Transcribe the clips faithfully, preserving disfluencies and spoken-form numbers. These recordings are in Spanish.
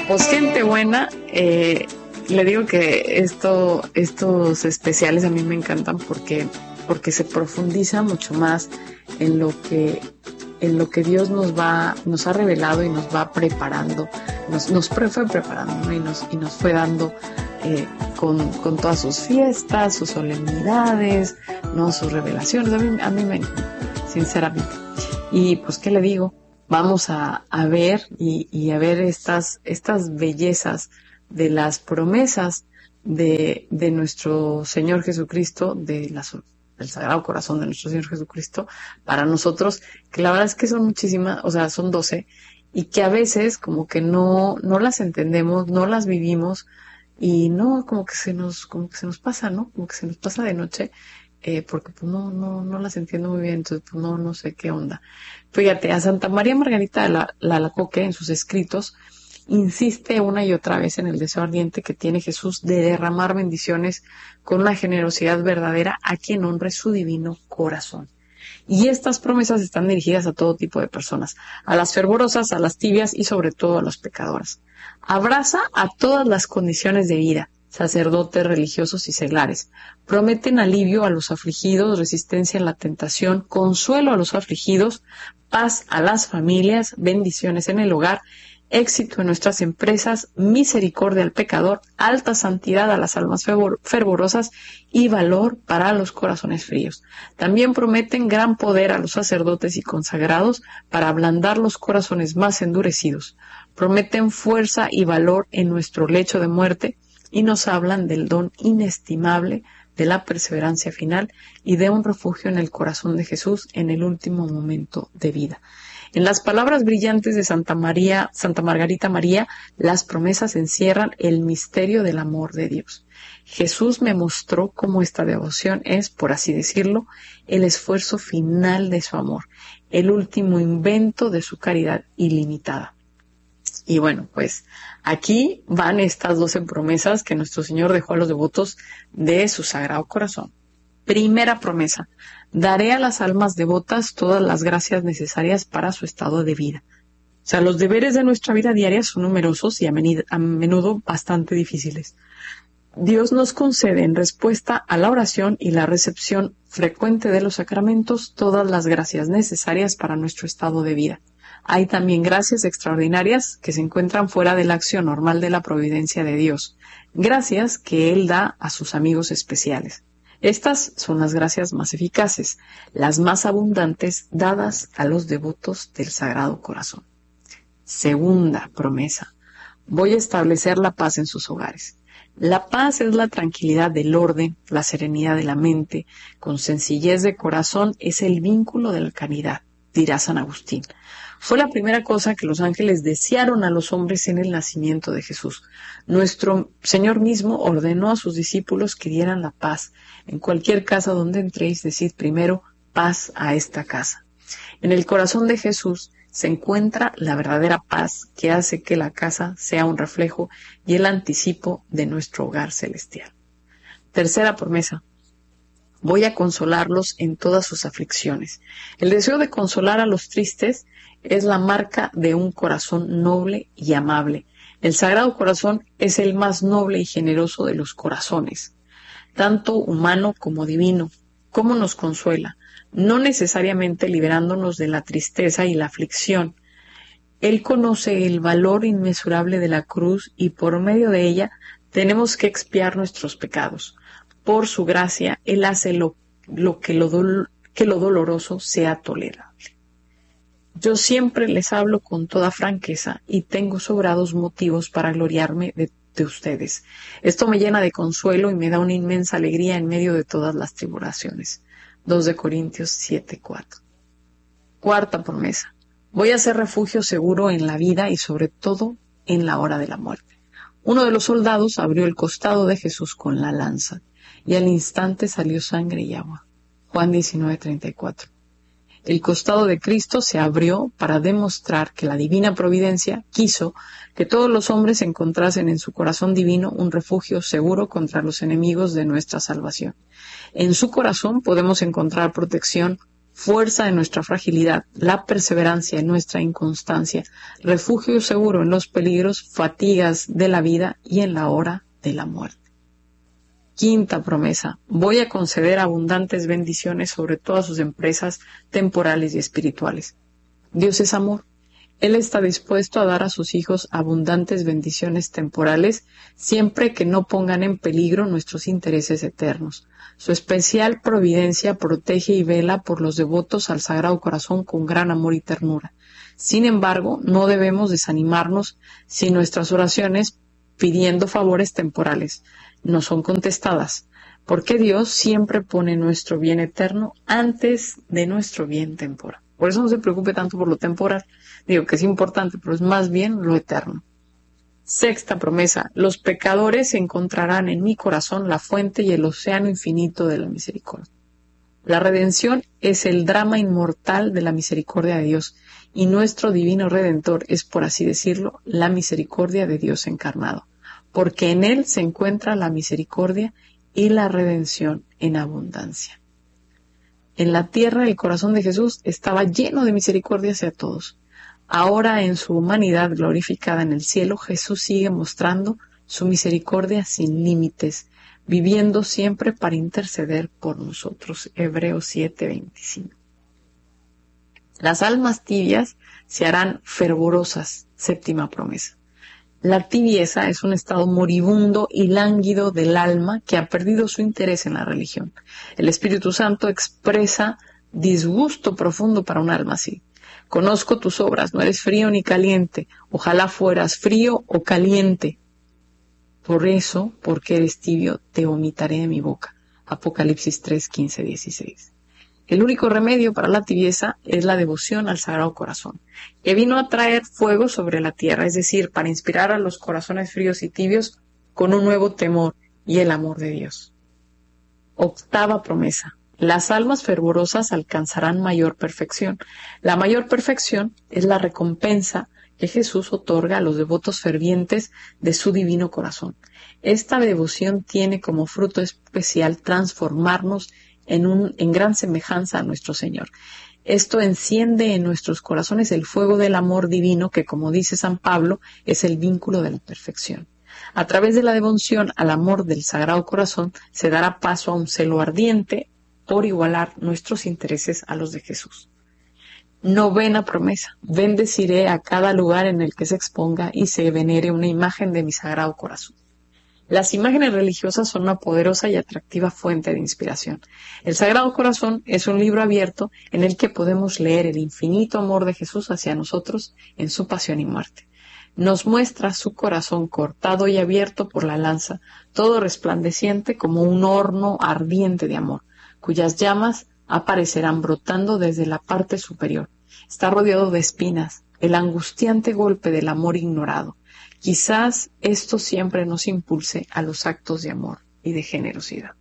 Pues gente buena, eh, le digo que esto, estos especiales a mí me encantan porque, porque se profundiza mucho más en lo que, en lo que Dios nos va, nos ha revelado y nos va preparando, nos, nos pre, fue preparando, ¿no? y nos, y nos fue dando eh, con, con todas sus fiestas, sus solemnidades, no, sus revelaciones. A mí, a mí me encanta, sinceramente. Y pues, ¿qué le digo? Vamos a, a ver y, y a ver estas, estas bellezas de las promesas de, de nuestro Señor Jesucristo, de la, del Sagrado Corazón de nuestro Señor Jesucristo, para nosotros, que la verdad es que son muchísimas, o sea, son doce, y que a veces como que no, no las entendemos, no las vivimos, y no, como que se nos, como que se nos pasa, ¿no? Como que se nos pasa de noche. Eh, porque pues no, no, no las entiendo muy bien, entonces pues no, no sé qué onda. Fíjate, a Santa María Margarita de la, la Alacoque, en sus escritos, insiste una y otra vez en el deseo ardiente que tiene Jesús de derramar bendiciones con una generosidad verdadera a quien honre su divino corazón. Y estas promesas están dirigidas a todo tipo de personas, a las fervorosas, a las tibias y sobre todo a las pecadoras. Abraza a todas las condiciones de vida, sacerdotes, religiosos y seglares. Prometen alivio a los afligidos, resistencia en la tentación, consuelo a los afligidos, paz a las familias, bendiciones en el hogar, éxito en nuestras empresas, misericordia al pecador, alta santidad a las almas fervorosas y valor para los corazones fríos. También prometen gran poder a los sacerdotes y consagrados para ablandar los corazones más endurecidos. Prometen fuerza y valor en nuestro lecho de muerte, y nos hablan del don inestimable de la perseverancia final y de un refugio en el corazón de Jesús en el último momento de vida. En las palabras brillantes de Santa María, Santa Margarita María, las promesas encierran el misterio del amor de Dios. Jesús me mostró cómo esta devoción es, por así decirlo, el esfuerzo final de su amor, el último invento de su caridad ilimitada. Y bueno, pues aquí van estas doce promesas que nuestro Señor dejó a los devotos de su Sagrado Corazón. Primera promesa: daré a las almas devotas todas las gracias necesarias para su estado de vida. O sea, los deberes de nuestra vida diaria son numerosos y a menudo bastante difíciles. Dios nos concede en respuesta a la oración y la recepción frecuente de los sacramentos todas las gracias necesarias para nuestro estado de vida. Hay también gracias extraordinarias que se encuentran fuera de la acción normal de la providencia de Dios, gracias que Él da a sus amigos especiales. Estas son las gracias más eficaces, las más abundantes dadas a los devotos del Sagrado Corazón. Segunda promesa: voy a establecer la paz en sus hogares. La paz es la tranquilidad del orden, la serenidad de la mente, con sencillez de corazón es el vínculo de la caridad, dirá San Agustín. Fue la primera cosa que los ángeles desearon a los hombres en el nacimiento de Jesús. Nuestro Señor mismo ordenó a sus discípulos que dieran la paz. En cualquier casa donde entréis, decid primero, paz a esta casa. En el corazón de Jesús se encuentra la verdadera paz que hace que la casa sea un reflejo y el anticipo de nuestro hogar celestial. Tercera promesa: voy a consolarlos en todas sus aflicciones. El deseo de consolar a los tristes es la marca de un corazón noble y amable. El Sagrado Corazón es el más noble y generoso de los corazones, tanto humano como divino. ¿Cómo nos consuela? No necesariamente liberándonos de la tristeza y la aflicción. Él conoce el valor inmesurable de la cruz y por medio de ella tenemos que expiar nuestros pecados. Por su gracia, Él hace lo, lo, que, lo dol, que lo doloroso sea tolerable. Yo siempre les hablo con toda franqueza y tengo sobrados motivos para gloriarme de, de ustedes. Esto me llena de consuelo y me da una inmensa alegría en medio de todas las tribulaciones. dos de Corintios siete cuatro. Cuarta promesa: voy a ser refugio seguro en la vida y sobre todo en la hora de la muerte. Uno de los soldados abrió el costado de Jesús con la lanza y al instante salió sangre y agua. Juan diecinueve treinta y cuatro. El costado de Cristo se abrió para demostrar que la divina providencia quiso que todos los hombres encontrasen en su corazón divino un refugio seguro contra los enemigos de nuestra salvación. En su corazón podemos encontrar protección fuerza en nuestra fragilidad, la perseverancia en nuestra inconstancia, refugio seguro en los peligros, fatigas de la vida y en la hora de la muerte. Quinta promesa, voy a conceder abundantes bendiciones sobre todas sus empresas temporales y espirituales. Dios es amor. Él está dispuesto a dar a sus hijos abundantes bendiciones temporales siempre que no pongan en peligro nuestros intereses eternos. Su especial providencia protege y vela por los devotos al Sagrado Corazón con gran amor y ternura. Sin embargo, no debemos desanimarnos si nuestras oraciones pidiendo favores temporales no son contestadas, porque Dios siempre pone nuestro bien eterno antes de nuestro bien temporal. Por eso no se preocupe tanto por lo temporal. Digo que es importante, pero es más bien lo eterno. Sexta promesa, los pecadores encontrarán en mi corazón la fuente y el océano infinito de la misericordia. La redención es el drama inmortal de la misericordia de Dios, y nuestro divino Redentor es, por así decirlo, la misericordia de Dios encarnado, porque en Él se encuentra la misericordia y la redención en abundancia. En la tierra el corazón de Jesús estaba lleno de misericordia hacia todos. Ahora, en su humanidad glorificada en el cielo, Jesús sigue mostrando su misericordia sin límites, viviendo siempre para interceder por nosotros. Hebreos siete veinticinco. Las almas tibias se harán fervorosas. Séptima promesa. La tibieza es un estado moribundo y lánguido del alma que ha perdido su interés en la religión. El Espíritu Santo expresa disgusto profundo para un alma así. Conozco tus obras, no eres frío ni caliente. Ojalá fueras frío o caliente. Por eso, porque eres tibio, te vomitaré de mi boca. Apocalipsis tres, quince, dieciséis. El único remedio para la tibieza es la devoción al Sagrado Corazón, que vino a traer fuego sobre la tierra, es decir, para inspirar a los corazones fríos y tibios con un nuevo temor y el amor de Dios. Octava promesa. Las almas fervorosas alcanzarán mayor perfección. La mayor perfección es la recompensa que Jesús otorga a los devotos fervientes de su divino corazón. Esta devoción tiene como fruto especial transformarnos en, un, en gran semejanza a nuestro Señor. Esto enciende en nuestros corazones el fuego del amor divino que, como dice San Pablo, es el vínculo de la perfección. A través de la devoción al amor del Sagrado Corazón se dará paso a un celo ardiente por igualar nuestros intereses a los de Jesús. Novena promesa. Bendeciré a cada lugar en el que se exponga y se venere una imagen de mi Sagrado Corazón. Las imágenes religiosas son una poderosa y atractiva fuente de inspiración. El Sagrado Corazón es un libro abierto en el que podemos leer el infinito amor de Jesús hacia nosotros en su pasión y muerte. Nos muestra su corazón cortado y abierto por la lanza, todo resplandeciente como un horno ardiente de amor, cuyas llamas aparecerán brotando desde la parte superior. Está rodeado de espinas, el angustiante golpe del amor ignorado. Quizás esto siempre nos impulse a los actos de amor y de generosidad.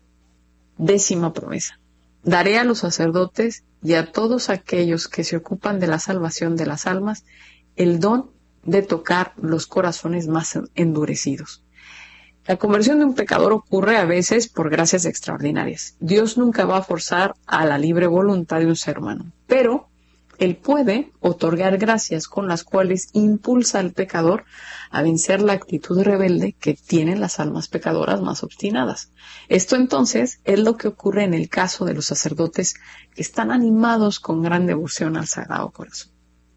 Décima promesa. Daré a los sacerdotes y a todos aquellos que se ocupan de la salvación de las almas el don de tocar los corazones más endurecidos. La conversión de un pecador ocurre a veces por gracias extraordinarias. Dios nunca va a forzar a la libre voluntad de un ser humano, pero Él puede otorgar gracias con las cuales impulsa al pecador a vencer la actitud rebelde que tienen las almas pecadoras más obstinadas. Esto entonces es lo que ocurre en el caso de los sacerdotes que están animados con gran devoción al Sagrado Corazón.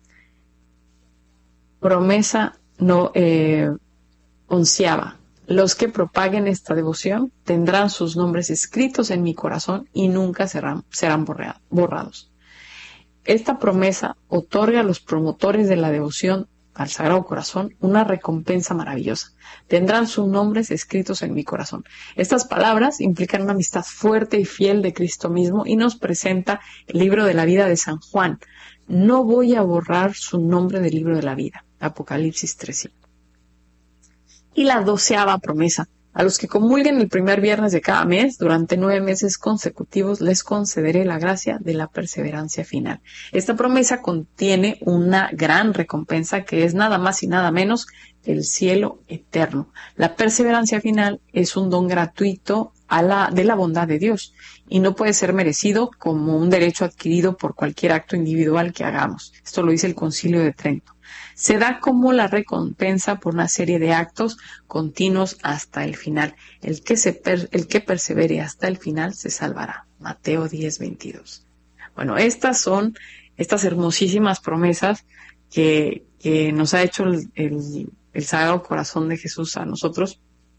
Promesa no eh, onceava. Los que propaguen esta devoción tendrán sus nombres escritos en mi corazón y nunca serán, serán borrados. Esta promesa otorga a los promotores de la devoción al Sagrado Corazón una recompensa maravillosa. Tendrán sus nombres escritos en mi corazón. Estas palabras implican una amistad fuerte y fiel de Cristo mismo y nos presenta el libro de la vida de San Juan. No voy a borrar su nombre del libro de la vida. Apocalipsis tres. Y la doceava promesa. A los que comulguen el primer viernes de cada mes, durante nueve meses consecutivos, les concederé la gracia de la perseverancia final. Esta promesa contiene una gran recompensa que es nada más y nada menos que el cielo eterno. La perseverancia final es un don gratuito a la, de la bondad de Dios y no puede ser merecido como un derecho adquirido por cualquier acto individual que hagamos. Esto lo dice el Concilio de Trento. Se da como la recompensa por una serie de actos continuos hasta el final. El que, se per, el que persevere hasta el final se salvará. Mateo diez, veintidós. Bueno, estas son estas hermosísimas promesas que, que nos ha hecho el, el, el Sagrado Corazón de Jesús a nosotros.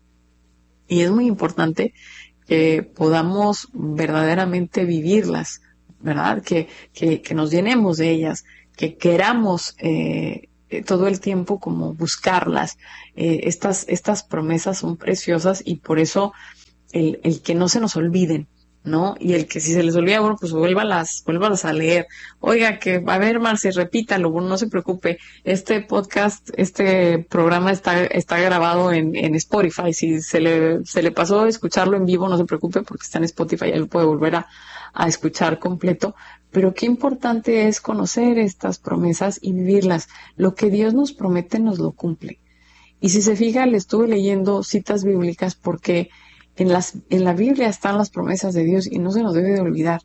Y es muy importante que podamos verdaderamente vivirlas, ¿verdad? Que, que, que nos llenemos de ellas, que queramos eh, todo el tiempo como buscarlas. Eh, estas, estas promesas son preciosas y por eso el, el que no se nos olviden, ¿no? Y el que si se les olvida, bueno, pues vuélvalas, vuélvalas a leer. Oiga, que, a ver, Marce, repítalo, bueno, no se preocupe. Este podcast, este programa está, está grabado en, en Spotify. Si se le, se le pasó a escucharlo en vivo, no se preocupe porque está en Spotify, ya lo puede volver a, a escuchar completo. Pero qué importante es conocer estas promesas y vivirlas. Lo que Dios nos promete nos lo cumple. Y si se fija, le estuve leyendo citas bíblicas porque En, las, en la Biblia están las promesas de Dios y no se nos debe de olvidar.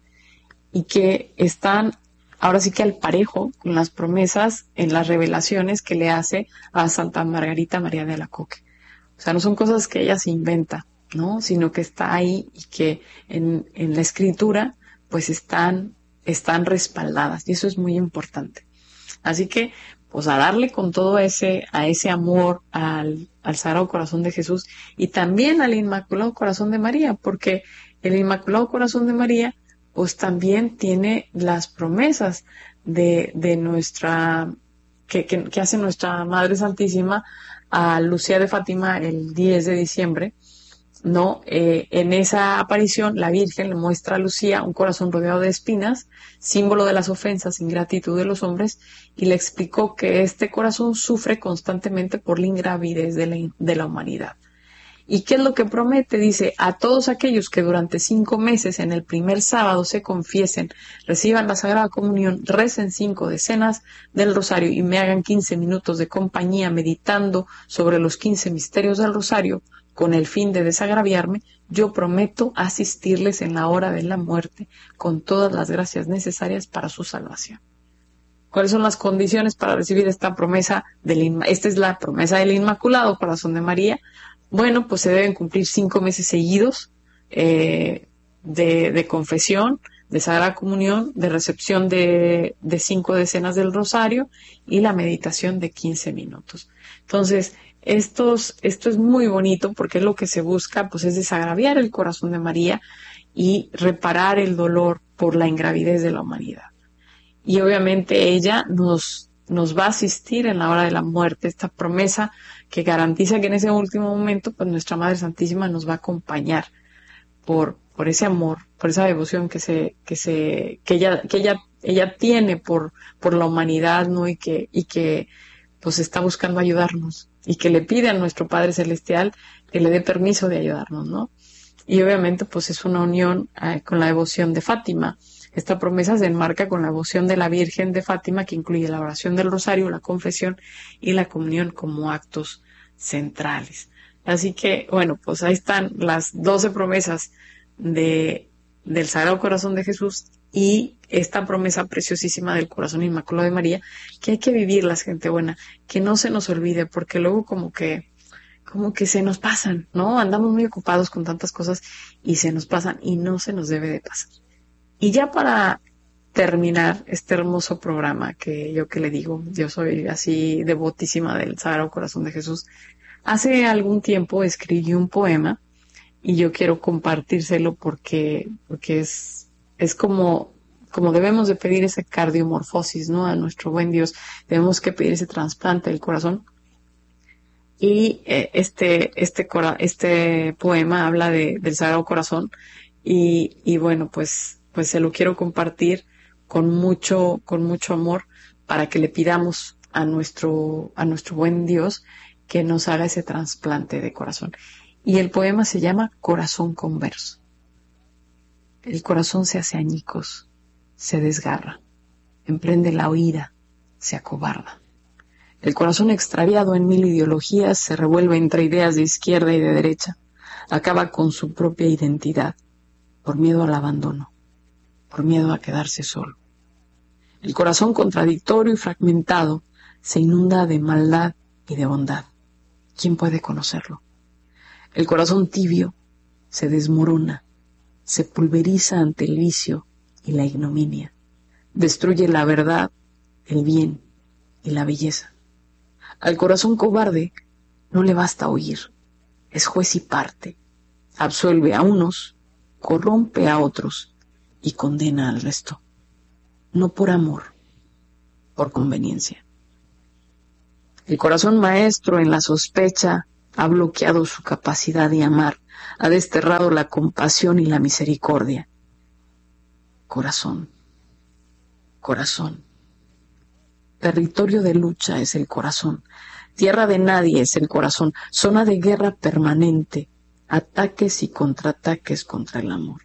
Y que están ahora sí que al parejo con las promesas en las revelaciones que le hace a Santa Margarita María de Alacoque. O sea, no son cosas que ella se inventa, ¿no? Sino que está ahí y que en, en la escritura pues están, están respaldadas. Y eso es muy importante. Así que, pues a darle con todo ese, a ese amor al, al Sagrado Corazón de Jesús y también al Inmaculado Corazón de María, porque el Inmaculado Corazón de María, pues también tiene las promesas de, de nuestra, que, que, que hace nuestra Madre Santísima a Lucía de Fátima el diez de diciembre, ¿no? Eh, en esa aparición, la Virgen le muestra a Lucía un corazón rodeado de espinas, símbolo de las ofensas, ingratitud de los hombres, y le explicó que este corazón sufre constantemente por la ingravidez de la, de la humanidad. ¿Y qué es lo que promete? Dice, a todos aquellos que durante cinco meses en el primer sábado se confiesen, reciban la Sagrada Comunión, recen cinco decenas del Rosario y me hagan quince minutos de compañía meditando sobre los quince misterios del Rosario, con el fin de desagraviarme, yo prometo asistirles en la hora de la muerte con todas las gracias necesarias para su salvación. ¿Cuáles son las condiciones para recibir esta promesa? Del, esta es la promesa del Inmaculado Corazón de María. Bueno, pues se deben cumplir cinco meses seguidos eh, de, de confesión, de Sagrada Comunión, de recepción de, de cinco decenas del Rosario y la meditación de quince minutos. Entonces, Estos, esto es muy bonito porque es lo que se busca, pues es desagraviar el corazón de María y reparar el dolor por la ingravidez de la humanidad. Y obviamente ella nos, nos va a asistir en la hora de la muerte, esta promesa que garantiza que en ese último momento, pues nuestra Madre Santísima nos va a acompañar por, por ese amor, por esa devoción que se, que se, que ella, que ella, ella tiene por, por la humanidad, ¿no? Y que, y que, pues está buscando ayudarnos. Y que le pide a nuestro Padre Celestial que le dé permiso de ayudarnos, ¿no? Y obviamente pues es una unión eh, con la devoción de Fátima. Esta promesa se enmarca con la devoción de la Virgen de Fátima, que incluye la oración del Rosario, la confesión y la comunión como actos centrales. Así que, bueno, pues ahí están las doce promesas de, del Sagrado Corazón de Jesús y esta promesa preciosísima del Corazón Inmaculado de María, que hay que vivirlas, gente buena, que no se nos olvide, porque luego como que, como que se nos pasan, ¿no? Andamos muy ocupados con tantas cosas y se nos pasan y no se nos debe de pasar. Y ya para terminar este hermoso programa, que yo que le digo, yo soy así devotísima del Sagrado Corazón de Jesús, hace algún tiempo escribí un poema y yo quiero compartírselo porque, porque es, es como, como debemos de pedir ese cardiomorfosis, ¿no? A nuestro buen Dios, debemos que pedir ese trasplante del corazón. Y eh, este, este, cora, este poema habla de, del Sagrado Corazón y, y bueno, pues, pues se lo quiero compartir con mucho, con mucho amor para que le pidamos a nuestro, a nuestro buen Dios que nos haga ese trasplante de corazón. Y el poema se llama Corazón Converso. El corazón se hace añicos, se desgarra, emprende la huida, se acobarda. El corazón extraviado en mil ideologías se revuelve entre ideas de izquierda y de derecha. acaba con su propia identidad, por miedo al abandono, por miedo a quedarse solo. El corazón contradictorio y fragmentado se inunda de maldad y de bondad. ¿Quién puede conocerlo? El corazón tibio se desmorona, se pulveriza ante el vicio y la ignominia. Destruye la verdad, el bien y la belleza. Al corazón cobarde no le basta oír, es juez y parte. Absuelve a unos, corrompe a otros y condena al resto. No por amor, por conveniencia. El corazón maestro en la sospecha ha bloqueado su capacidad de amar, ha desterrado la compasión y la misericordia. Corazón, corazón. Territorio de lucha es el corazón. Tierra de nadie es el corazón. Zona de guerra permanente. Ataques y contraataques contra el amor.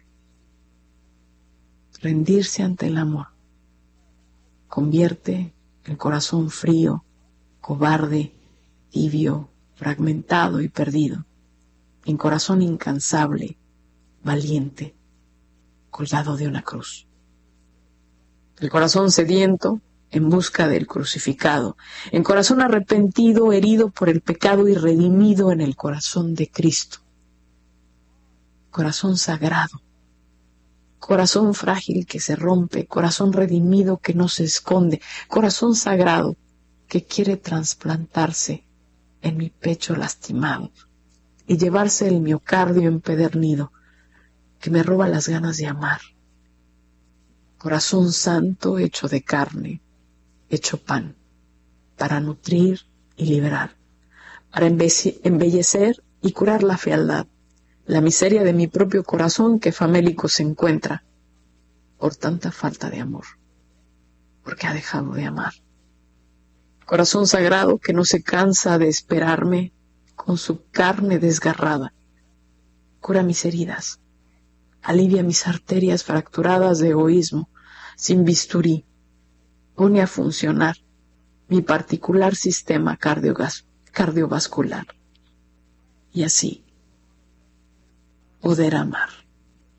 Rendirse ante el amor convierte el corazón frío, cobarde, tibio, fragmentado y perdido en corazón incansable, valiente, colgado de una cruz. El corazón sediento en busca del crucificado, en corazón arrepentido, herido por el pecado y redimido en el corazón de Cristo. Corazón sagrado, corazón frágil que se rompe, corazón redimido que no se esconde, corazón sagrado que quiere trasplantarse en mi pecho lastimado y llevarse el miocardio empedernido que me roba las ganas de amar. Corazón santo hecho de carne, hecho pan, para nutrir y liberar, para embellecer y curar la fealdad, la miseria de mi propio corazón que famélico se encuentra por tanta falta de amor, porque ha dejado de amar. Corazón sagrado que no se cansa de esperarme con su carne desgarrada, cura mis heridas, alivia mis arterias fracturadas de egoísmo, sin bisturí, pone a funcionar mi particular sistema cardiovascular y así poder amar.